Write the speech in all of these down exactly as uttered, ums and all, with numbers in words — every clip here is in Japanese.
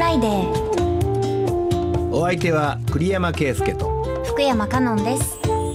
ライデー。 お相手は栗山圭介と福山香音です。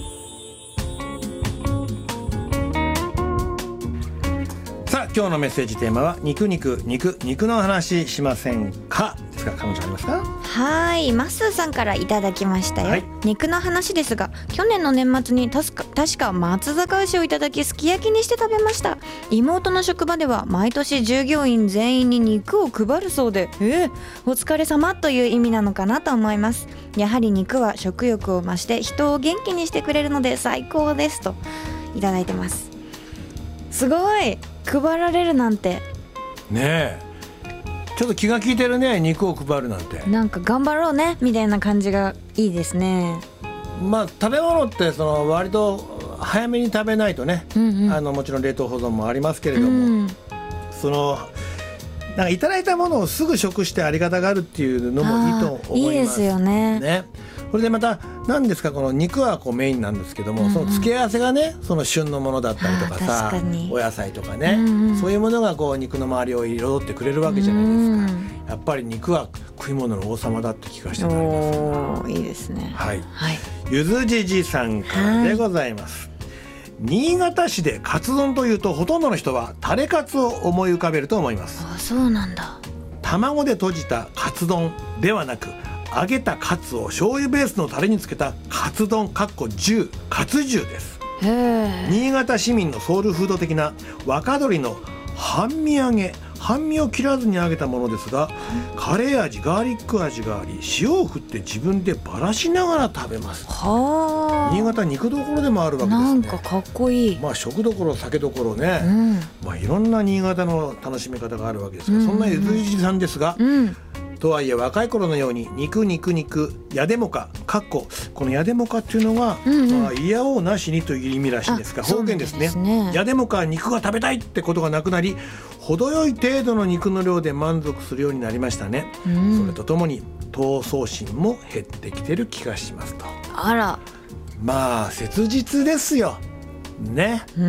さあ今日のメッセージテーマは肉肉肉肉の話しませんかですが、彼女ありますか？ はい、マッスーさんからいただきましたよ、はい、肉の話ですが、去年の年末に確か、確か松阪牛をいただきすき焼きにして食べました。妹の職場では毎年従業員全員に肉を配るそうで、えー、お疲れ様という意味なのかなと思います。やはり肉は食欲を増して人を元気にしてくれるので最高ですといただいてます。すごい、配られるなんてねえ、ちょっと気が利いてるね、肉を配るなんて。 なんか頑張ろうねみたいな感じがいいですね。 まあ食べ物ってその割と早めに食べないとね、うんうん、あのもちろん冷凍保存もありますけれども、うん、そのなんかいただいたものをすぐ食してありがたがるっていうのもいいと思います。 いいですよね。 ね、これでまた何ですか、この肉はこうメインなんですけども、うんうん、その付け合わせがね、その旬のものだったりとかさ、 確かにお野菜とかね、 うんうん、 そういうものがこう肉の周りを彩ってくれるわけじゃないですか、うん、やっぱり肉は食い物の王様だって気がしてなります。 おー、いいですね。 はい、 はい、 ゆずじじさんからでございます。新潟市でカツ丼というとほとんどの人はタレカツを思い浮かべると思います。 あ、そうなんだ。 卵で閉じたカツ丼ではなく、揚げたカツを醤油ベースのタレにつけたカツ丼かっこ重カツ重です。 へー、 新潟市民のソウルフード的な若鶏の半身揚げ、半身を切らずに揚げたものですが、カレー味、ガーリック味があり、塩を振って自分でばらしながら食べます。 はー、 新潟肉どころでもあるわけですね。 なんかかっこいい。 まあ食どころ酒どころね、 うん、 まあいろんな新潟の楽しみ方があるわけですが、うんうん、そんなゆずじさんですが、うん、とはいえ若い頃のように肉肉肉やでもかかっここのやでもかっていうのが、うんうん、まあ、いやおうなしにという意味らしいんですが、方言ですね。やでもか肉が食べたいってことがなくなり、程よい程度の肉の量で満足するようになりましたね、うん、それとともに闘争心も減ってきてる気がしますと。 あら、 まあ切実ですよね。うん、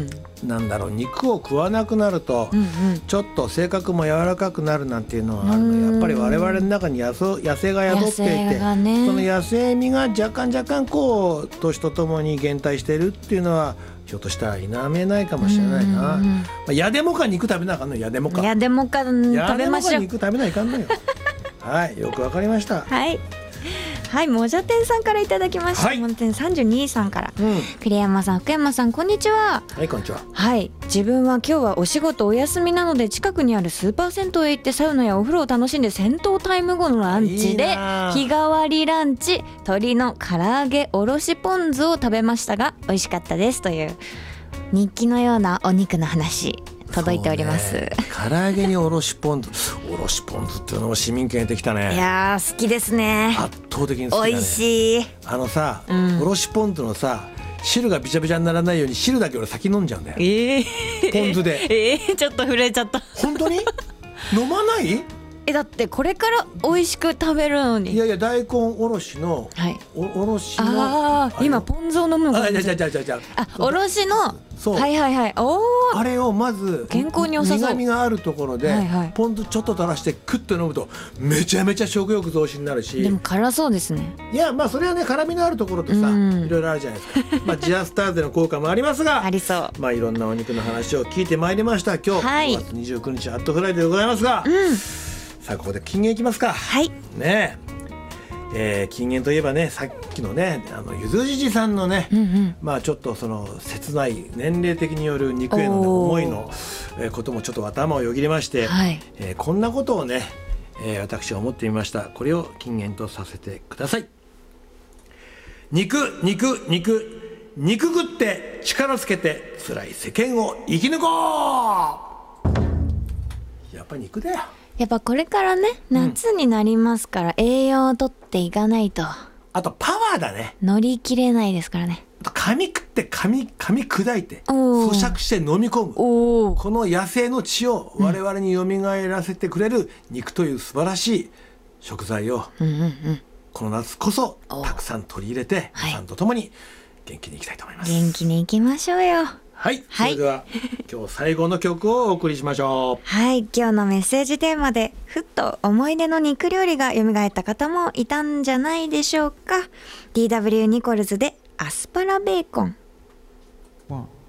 なんだろう、肉を食わなくなると、うんうん、ちょっと性格も柔らかくなるなんていうのはあるの。やっぱり我々の中に野生、野生が宿っていて、ね、その野生味が若干若干こう年とともに減退してるっていうのはひょっとしたら否めないかもしれないな。まあ、やでもか肉食べなあかんの。やでもかやでもか食べましょう。 やでもか肉食べないかんのよはい、よくわかりました。 はいはい、もじゃてんさんからいただきました、はい、もじゃてんさんじゅうにさんから、うん、栗山さん、福山さん、こんにちは。 はい、こんにちは。 はい、自分は今日はお仕事お休みなので、近くにあるスーパー銭湯へ行ってサウナやお風呂を楽しんで、銭湯タイム後のランチで日替わりランチ、鶏の唐揚げおろしポン酢を食べましたが美味しかったですという日記のようなお肉の話届いております、ね、 唐揚げにおろしポン酢おろしポン酢っていうのも市民権得てきたね。 いやー好きですね。 圧倒的に好きだね。 美味しい。 あのさ、うん、おろしポン酢のさ汁がびちゃびちゃにならないように汁だけ俺先飲んじゃうんだよ、えー、ポン酢でえー、ちょっと震えちゃった。 本当に飲まない？ え、だってこれから美味しく食べるのに。 いやいや、大根おろしの、はい、お, おろしのああ今ポン酢を飲むのか。 あ、じゃじゃじゃじゃじゃあ、おろしの、そう、はいはいはい、おあれをまず健康に良さそう。 苦味があるところで、はいはい、ポン酢ちょっと垂らしてクッと飲むとめちゃめちゃ食欲増進になるし。 でも辛そうですね。 いや、まあそれはね、辛みのあるところとさ、いろいろあるじゃないですかまあジアスターゼの効果もありますがありそう。 まあいろんなお肉の話を聞いてまいりました。今日、はい、ごがつにじゅうくにちアットフライデーでございますが、うん、さあここで金言いきますか。 はいねえ、えー、金言といえばね、さっきのね、あのゆずじじさんのね、うんうん、まあちょっとその切ない年齢的による肉への、ね、思いの、えー、こともちょっと頭をよぎりまして、はい、えー、こんなことをね、えー、私は思ってみました。これを金言とさせてください。肉肉肉肉食って力つけて辛い世間を生き抜こう。やっぱり肉だよ。 やっぱこれからね、夏になりますから、うん、栄養をとっていかないと。 あとパワーだね。 乗り切れないですからね。 噛み食って噛み噛み砕いて咀嚼して飲み込む、この野生の血を我々に蘇らせてくれる肉という素晴らしい食材を、うんうんうん、この夏こそたくさん取り入れて、皆さんと共に元気にいきたいと思います。 元気にいきましょうよ。 はい、 はい、 それでは今日最後の曲をお送りしましょう。 はい、今日のメッセージテーマでふっと思い出の肉料理が蘇った方もいたんじゃないでしょうか。 ディーダブリュー ニコルズでアスパラベーコン。 ワン